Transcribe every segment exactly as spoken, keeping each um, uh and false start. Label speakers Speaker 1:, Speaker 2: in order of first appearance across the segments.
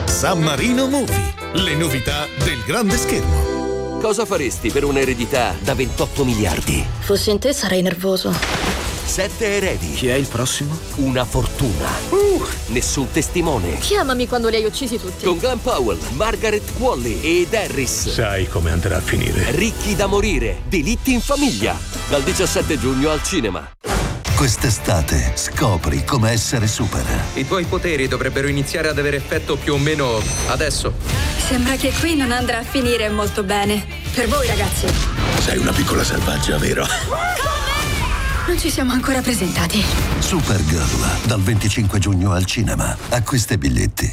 Speaker 1: San Marino Movie, le novità del grande schermo.
Speaker 2: Cosa faresti per un'eredità da ventotto miliardi?
Speaker 3: Fossi in te sarei nervoso.
Speaker 2: Sette eredi.
Speaker 4: Chi è il prossimo?
Speaker 2: Una fortuna. Uh, nessun testimone.
Speaker 3: Chiamami quando li hai uccisi tutti.
Speaker 2: Con Glenn Powell, Margaret Qualley ed Harris.
Speaker 5: Sai come andrà a finire.
Speaker 2: Ricchi da morire. Delitti in famiglia. Dal diciassette giugno al cinema.
Speaker 6: Quest'estate scopri come essere super.
Speaker 7: I tuoi poteri dovrebbero iniziare ad avere effetto più o meno adesso.
Speaker 8: Sembra che qui non andrà a finire molto bene. Per voi, ragazzi.
Speaker 5: Sei una piccola selvaggia, vero?
Speaker 8: Non ci siamo ancora presentati.
Speaker 6: Supergirl, dal venticinque giugno al cinema. Acquista i biglietti.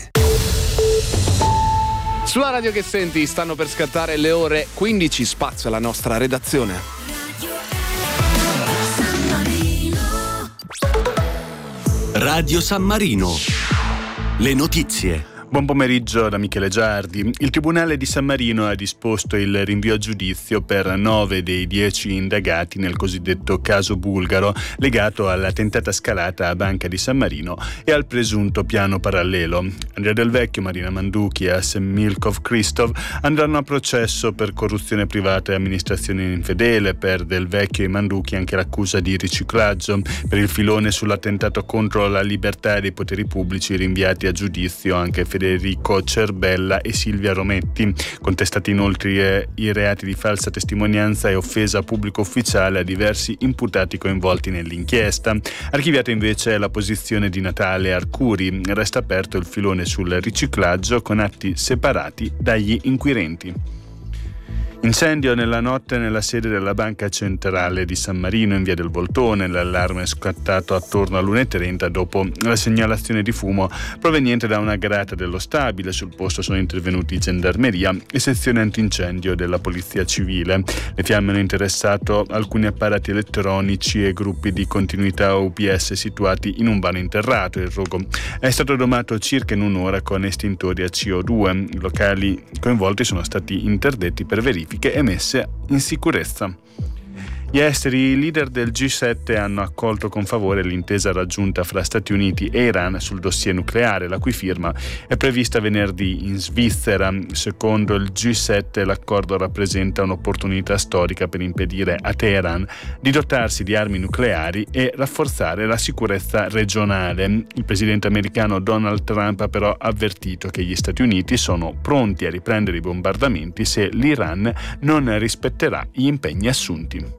Speaker 9: Sulla radio che senti stanno per scattare le ore quindici, spazio alla nostra redazione.
Speaker 2: Radio San Marino. Le notizie.
Speaker 10: Buon pomeriggio da Michele Giardi. Il Tribunale di San Marino ha disposto il rinvio a giudizio per nove dei dieci indagati nel cosiddetto caso bulgaro legato alla tentata scalata a Banca di San Marino e al presunto piano parallelo. Andrea Del Vecchio, Marina Manduchi e Assem Milkov Christov andranno a processo per corruzione privata e amministrazione infedele. Per Del Vecchio e Manduchi anche l'accusa di riciclaggio. Per il filone sull'attentato contro la libertà dei poteri pubblici rinviati a giudizio anche Federico Cerbella e Silvia Rometti. Contestati inoltre i reati di falsa testimonianza e offesa a pubblico ufficiale a diversi imputati coinvolti nell'inchiesta. Archiviata invece la posizione di Natale Arcuri. Resta aperto il filone sul riciclaggio con atti separati dagli inquirenti. Incendio nella notte nella sede della Banca Centrale di San Marino in via del Voltone. L'allarme è scattato attorno all'una e trenta dopo la segnalazione di fumo proveniente da una grata dello stabile. Sul posto sono intervenuti gendarmeria e sezione antincendio della Polizia Civile. Le fiamme hanno interessato alcuni apparati elettronici e gruppi di continuità U P S situati in un vano interrato. Il rogo è stato domato circa in un'ora con estintori a C O due. I locali coinvolti sono stati interdetti per verifiche e messe in sicurezza. Gli esteri leader del G sette hanno accolto con favore l'intesa raggiunta fra Stati Uniti e Iran sul dossier nucleare, la cui firma è prevista venerdì in Svizzera. Secondo il G sette l'accordo rappresenta un'opportunità storica per impedire a Teheran di dotarsi di armi nucleari e rafforzare la sicurezza regionale. Il presidente americano Donald Trump ha però avvertito che gli Stati Uniti sono pronti a riprendere i bombardamenti se l'Iran non rispetterà gli impegni assunti.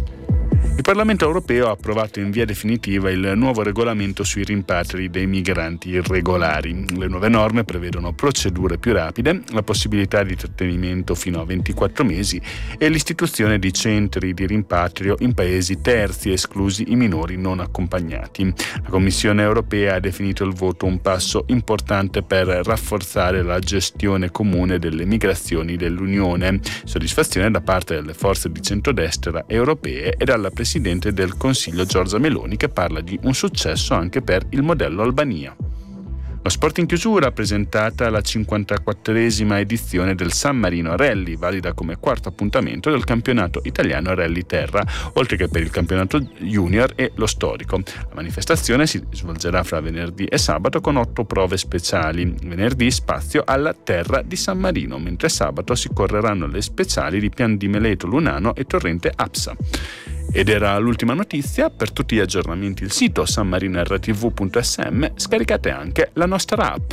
Speaker 10: Il Parlamento europeo ha approvato in via definitiva il nuovo regolamento sui rimpatri dei migranti irregolari. Le nuove norme prevedono procedure più rapide, la possibilità di trattenimento fino a ventiquattro mesi e l'istituzione di centri di rimpatrio in paesi terzi, esclusi i minori non accompagnati. La Commissione europea ha definito il voto un passo importante per rafforzare la gestione comune delle migrazioni dell'Unione. Soddisfazione da parte delle forze di centrodestra europee e dalla Presidente del Consiglio Giorgia Meloni, che parla di un successo anche per il modello Albania. Lo sport in chiusura ha presentata la cinquantaquattresima edizione del San Marino Rally, valida come quarto appuntamento del campionato italiano Rally Terra, oltre che per il campionato junior e lo storico. La manifestazione si svolgerà fra venerdì e sabato con otto prove speciali. Venerdì spazio alla Terra di San Marino, mentre sabato si correranno le speciali di Pian di Meleto Lunano e Torrente Apsa. Ed era l'ultima notizia. Per tutti gli aggiornamenti il sito san marino r t v punto s m, scaricate anche la nostra app.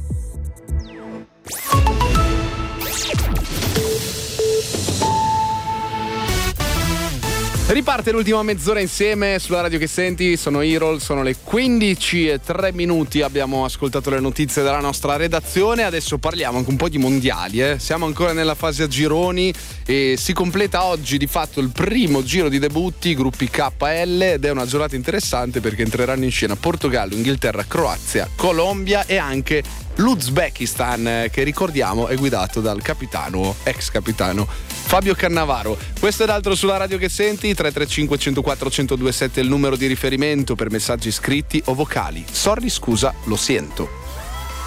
Speaker 9: Riparte l'ultima mezz'ora insieme sulla radio che senti, sono Irol, sono le quindici e tre minuti, abbiamo ascoltato le notizie della nostra redazione, adesso parliamo anche un po' di mondiali, eh? Siamo ancora nella fase a gironi e si completa oggi di fatto il primo giro di debutti, gruppi K L, ed è una giornata interessante perché entreranno in scena Portogallo, Inghilterra, Croazia, Colombia e anche l'Uzbekistan, che ricordiamo è guidato dal capitano, ex capitano Fabio Cannavaro. Questo ed altro sulla radio che senti. Tre tre cinque uno zero quattro uno zero due sette è il numero di riferimento per messaggi scritti o vocali. Sorry, scusa, lo sento.